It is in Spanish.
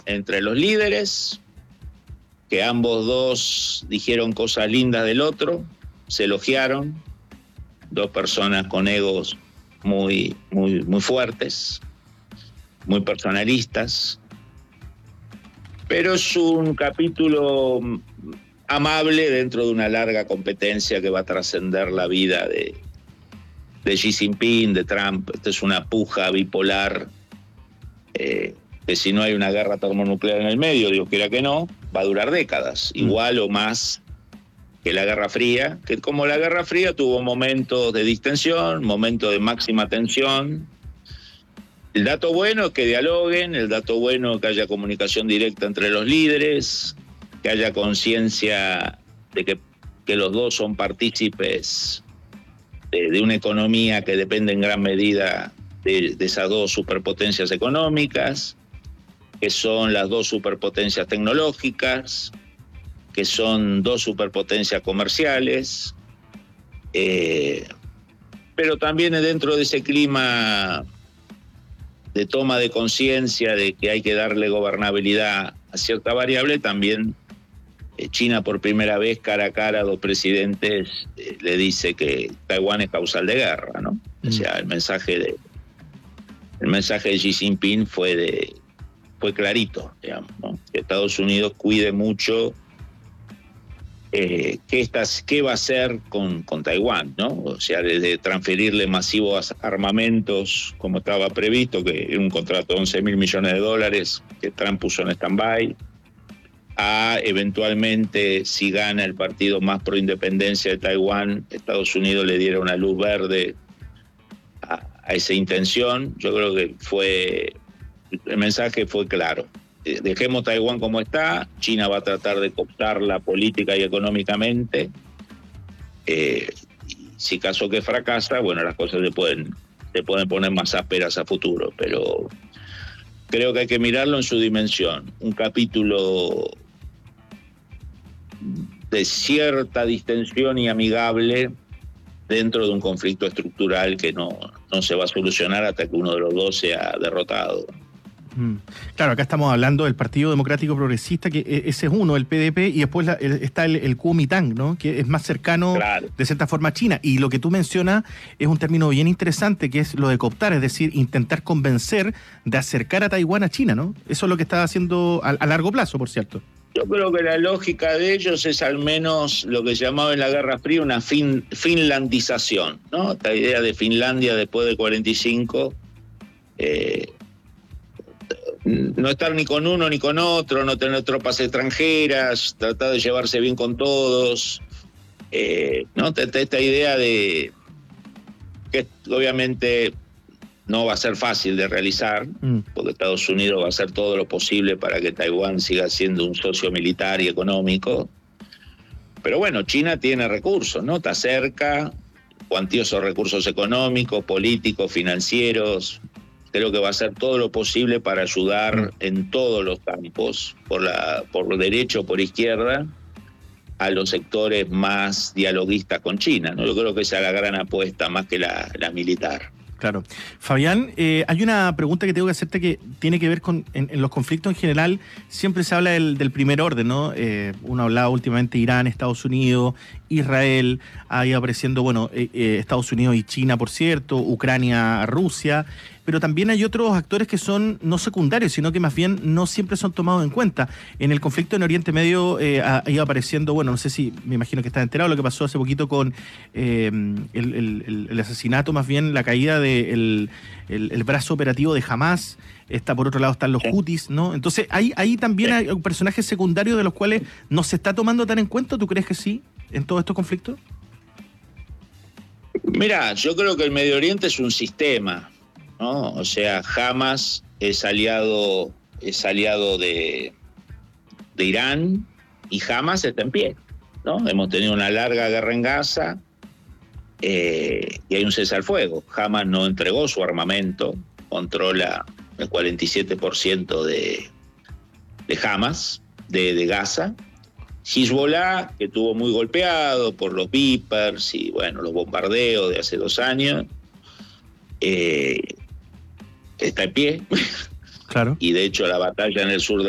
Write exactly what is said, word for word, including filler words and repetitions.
entre los líderes, que ambos dos dijeron cosas lindas del otro, se elogiaron, dos personas con egos muy, muy, muy fuertes, muy personalistas, pero es un capítulo amable dentro de una larga competencia que va a trascender la vida de, de Xi Jinping, de Trump. Esta es una puja bipolar, eh, que si no hay una guerra termonuclear en el medio, Dios quiera que no, va a durar décadas, igual o más que la Guerra Fría, que como la Guerra Fría tuvo momentos de distensión, momentos de máxima tensión. El dato bueno es que dialoguen, el dato bueno es que haya comunicación directa entre los líderes, que haya conciencia de que, que los dos son partícipes de, de una economía que depende en gran medida de, de esas dos superpotencias económicas, que son las dos superpotencias tecnológicas, que son dos superpotencias comerciales, eh, pero también dentro de ese clima de toma de conciencia de que hay que darle gobernabilidad a cierta variable, también eh, China por primera vez cara a cara a dos presidentes eh, le dice que Taiwán es causal de guerra, ¿no? Mm. O sea, el mensaje de el mensaje de Xi Jinping fue de fue clarito, digamos, ¿no? Que Estados Unidos cuide mucho eh, qué, estás, qué va a hacer con, con Taiwán, ¿no? O sea, desde transferirle masivos armamentos, como estaba previsto, que era un contrato de once mil millones de dólares que Trump puso en stand-by, a eventualmente, si gana el partido más pro independencia de Taiwán, Estados Unidos le diera una luz verde a, a esa intención. Yo creo que fue... El mensaje fue claro. Dejemos Taiwán como está, China va a tratar de cooptarla política y económicamente. Eh, si caso que fracasa, bueno, las cosas se pueden, se pueden poner más ásperas a futuro, pero creo que hay que mirarlo en su dimensión. Un capítulo de cierta distensión y amigable dentro de un conflicto estructural que no, no se va a solucionar hasta que uno de los dos sea derrotado. Claro, acá estamos hablando del Partido Democrático Progresista, que ese es uno, el P D P, y después la, el, está el, el Kuomintang, ¿no? Que es más cercano, claro, de cierta forma a China. Y lo que tú mencionas es un término bien interesante, que es lo de cooptar, es decir, intentar convencer de acercar a Taiwán a China, ¿no? Eso es lo que está haciendo a, a largo plazo, por cierto. Yo creo que la lógica de ellos es al menos lo que se llamaba en la Guerra Fría una fin, finlandización, ¿no? Esta idea de Finlandia después del cuarenta y cinco... Eh, no estar ni con uno ni con otro, no tener tropas extranjeras, tratar de llevarse bien con todos, eh, ¿no? Esta idea de que obviamente no va a ser fácil de realizar, mm. porque Estados Unidos va a hacer todo lo posible para que Taiwán siga siendo un socio militar y económico, pero bueno, China tiene recursos, ¿no? Está cerca, cuantiosos recursos económicos, políticos, financieros. Creo que va a hacer todo lo posible para ayudar en todos los campos, por la por derecha o por izquierda, a los sectores más dialoguistas con China, ¿no? Yo creo que esa es la gran apuesta, más que la, la militar. Claro. Fabián, eh, hay una pregunta que tengo que hacerte que tiene que ver con, en, en los conflictos en general, siempre se habla del, del primer orden, ¿no? Eh, uno ha hablado últimamente de Irán, Estados Unidos, Israel, ha ido apareciendo, bueno, eh, eh, Estados Unidos y China, por cierto, Ucrania, Rusia, pero también hay otros actores que son no secundarios, sino que más bien no siempre son tomados en cuenta. En el conflicto en Oriente Medio eh, ha ido apareciendo, bueno, no sé si, me imagino que estás enterado, lo que pasó hace poquito con eh, el, el, el asesinato, más bien la caída del de el, el, el brazo operativo de Hamas. Está, por otro lado están los Houthis, ¿no? Entonces, ahí, ahí también hay personajes secundarios de los cuales no se está tomando tan en cuenta. ¿Tú crees que sí, en todos estos conflictos? Mira, yo creo que el Medio Oriente es un sistema, ¿no? O sea, Hamas es aliado, es aliado de, de Irán y Hamas está en pie, ¿no? Hemos tenido una larga guerra en Gaza eh, y hay un cese al fuego. Hamas no entregó su armamento, controla el cuarenta y siete por ciento de, de Hamas, de, de Gaza. Hezbollah, que estuvo muy golpeado por los Vipers y bueno, los bombardeos de hace dos años, eh, está en pie. Claro. Y de hecho la batalla en el sur de